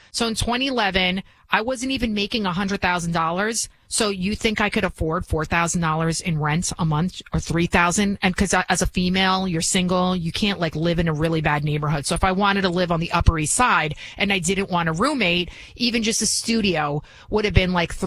So in 2011, I wasn't even making $100,000. So you think I could afford $4,000 in rent a month or $3,000? And because as a female, you're single, you can't like live in a really bad neighborhood. So if I wanted to live on the Upper East Side and I didn't want a roommate, even just a studio would have been like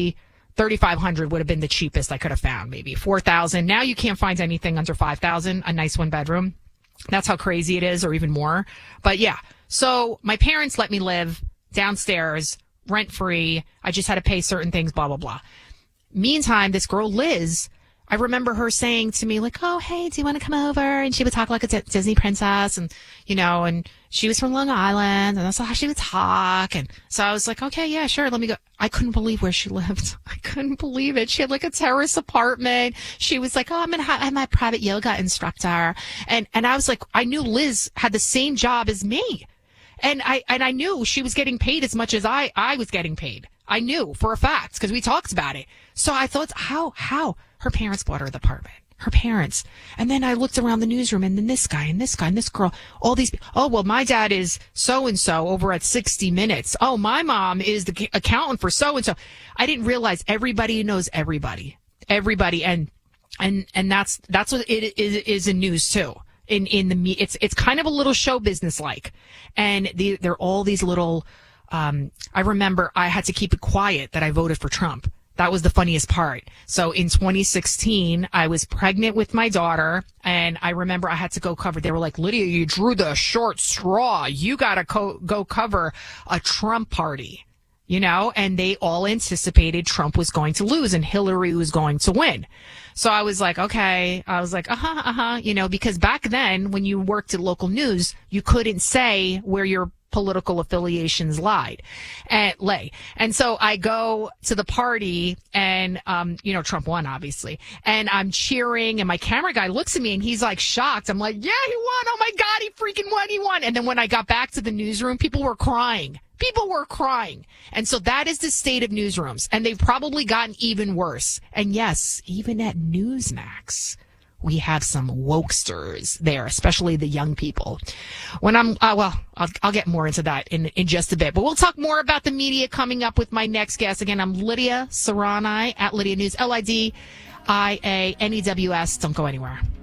$3,500 would have been the cheapest I could have found, maybe $4,000. Now you can't find anything under $5,000, a nice one bedroom. That's how crazy it is, or even more. But yeah, so my parents let me live downstairs, rent free. I just had to pay certain things, blah, blah, blah. Meantime, this girl, Liz, I remember her saying to me, like, oh, hey, do you want to come over? And she would talk like a Disney princess, and, you know, and she was from Long Island, and that's how she would talk. And so I was like, okay, yeah, sure, let me go. I couldn't believe where she lived. I couldn't believe it. She had like a terrace apartment. She was like, oh, I'm going to have my private yoga instructor. And I was like, I knew Liz had the same job as me. And I knew she was getting paid as much as I was getting paid. I knew for a fact because we talked about it. So I thought, how? Her parents bought her the apartment. Her parents. And then I looked around the newsroom, and then this guy and this guy and this girl, all these. Oh, well, my dad is so-and-so over at 60 Minutes. Oh, my mom is the accountant for so-and-so. I didn't realize everybody knows everybody. Everybody. And that's what it is in news too. In the it's kind of a little show business like, and they're all these little. I remember I had to keep it quiet that I voted for Trump. That was the funniest part. So in 2016, I was pregnant with my daughter, and I remember I had to go cover. They were like, Lydia, you drew the short straw. You got to go cover a Trump party, you know, and they all anticipated Trump was going to lose and Hillary was going to win. So I was like, okay. I was like, you know, because back then when you worked at local news, you couldn't say where your political affiliations lay. And so I go to the party and, you know, Trump won, obviously. And I'm cheering and my camera guy looks at me and he's like shocked. I'm like, yeah, he won. Oh my God, he freaking won. He won. And then when I got back to the newsroom, people were crying. And so that is the state of newsrooms. And they've probably gotten even worse. And yes, even at Newsmax, we have some wokesters there, especially the young people. When I'll get more into that in just a bit. But we'll talk more about the media coming up with my next guest. Again, I'm Lydia Serrani at Lydia News, LIDIANEWS. Don't go anywhere.